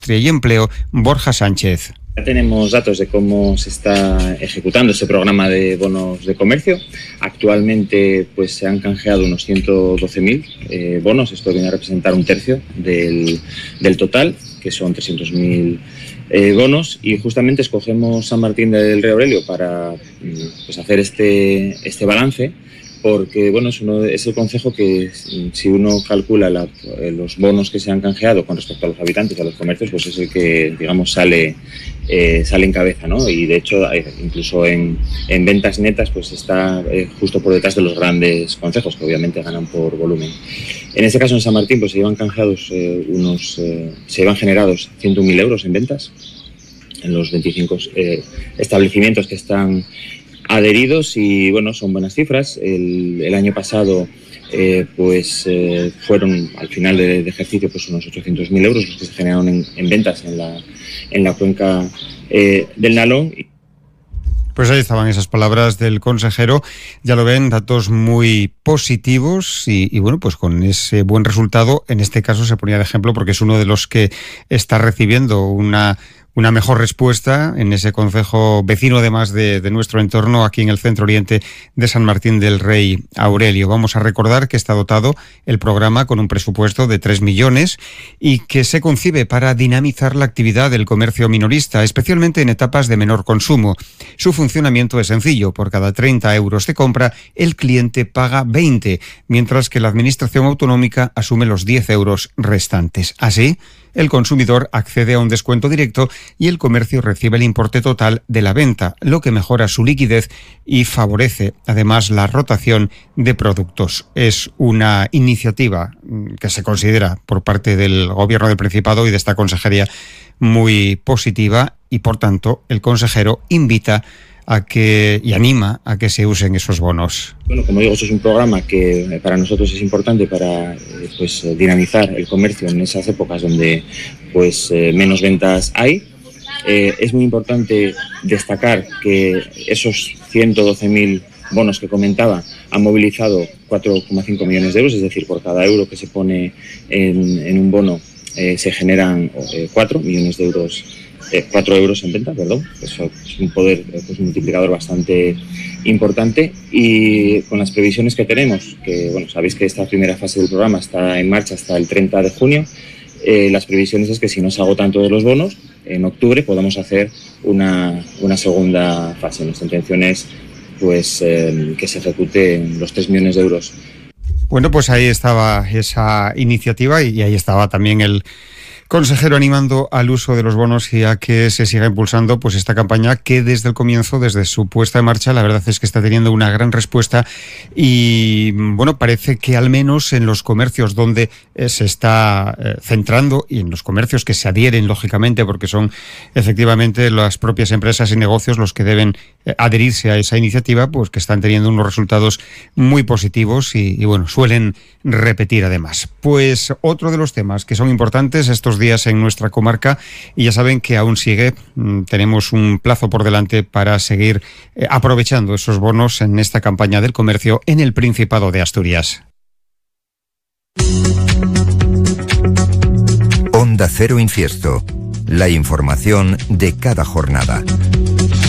y Empleo, Borja Sánchez. Ya tenemos datos de cómo se está ejecutando ese programa de bonos de comercio. Actualmente pues se han canjeado unos 112.000 bonos. Esto viene a representar un tercio del total, que son 300.000 bonos. Y justamente escogemos San Martín del Rey Aurelio para pues hacer este balance, porque bueno, es el concejo que, si uno calcula los bonos que se han canjeado con respecto a los habitantes y a los comercios, pues es el que, digamos, sale en cabeza, ¿no? Y de hecho, incluso en ventas netas, pues está justo por detrás de los grandes concejos, que obviamente ganan por volumen. En este caso, en San Martín, pues se llevan canjeados se llevan generados 101.000 euros en ventas en los 25 establecimientos que están adheridos, y bueno, son buenas cifras. El año pasado fueron al final de ejercicio pues unos 800.000 euros los que se generaron en ventas en la cuenca del Nalón. Pues ahí estaban esas palabras del consejero. Ya lo ven, datos muy positivos y bueno, pues con ese buen resultado, en este caso se ponía de ejemplo porque es uno de los que está recibiendo una mejor respuesta en ese concejo vecino, además de nuestro entorno, aquí en el centro oriente de San Martín del Rey Aurelio. Vamos a recordar que está dotado el programa con un presupuesto de 3 millones y que se concibe para dinamizar la actividad del comercio minorista, especialmente en etapas de menor consumo. Su funcionamiento es sencillo: por cada 30 euros de compra, el cliente paga 20, mientras que la administración autonómica asume los 10 euros restantes. Así, el consumidor accede a un descuento directo y el comercio recibe el importe total de la venta, lo que mejora su liquidez y favorece además la rotación de productos. Es una iniciativa que se considera por parte del Gobierno del Principado y de esta consejería muy positiva, y por tanto el consejero invita y anima a que se usen esos bonos. Bueno, como digo, eso es un programa que para nosotros es importante para dinamizar el comercio en esas épocas donde menos ventas hay. Es muy importante destacar que esos 112.000 bonos que comentaba han movilizado 4,5 millones de euros, es decir, por cada euro que se pone en un bono se generan 4 millones de euros. 4 euros en venta, perdón. Eso es un poder multiplicador bastante importante, y con las previsiones que tenemos, que bueno, sabéis que esta primera fase del programa está en marcha hasta el 30 de junio, las previsiones es que si no se agotan todos los bonos, en octubre podamos hacer una segunda fase. Nuestra intención es que se ejecuten los 3 millones de euros. Bueno, pues ahí estaba esa iniciativa y ahí estaba también el consejero animando al uso de los bonos y a que se siga impulsando pues esta campaña que desde el comienzo, desde su puesta en marcha, la verdad es que está teniendo una gran respuesta, y bueno, parece que al menos en los comercios donde se está centrando, y en los comercios que se adhieren, lógicamente, porque son efectivamente las propias empresas y negocios los que deben adherirse a esa iniciativa, pues que están teniendo unos resultados muy positivos y bueno, suelen repetir además. Pues otro de los temas que son importantes estos días en nuestra comarca, y ya saben que aún sigue, tenemos un plazo por delante para seguir aprovechando esos bonos en esta campaña del comercio en el Principado de Asturias. Onda Cero Infiesto, la información de cada jornada.